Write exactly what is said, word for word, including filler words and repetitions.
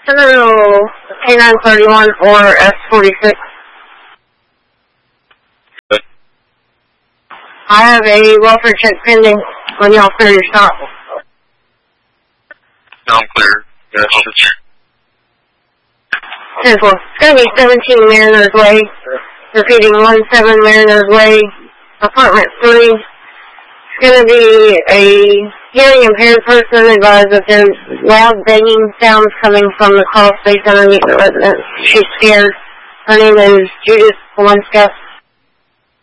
Hello, K nine thirty-one or S forty-six. Good. I have a welfare check pending when y'all clear your stop. No, I'm clear. Yes. ten four. It's going to be seventeen Mariner's Way. Repeating one seven Mariner's Way, apartment three. It's going to be a hearing impaired person advised that there's loud banging sounds coming from the crawl space underneath the residence. She's scared. Her name is Judith Polenska.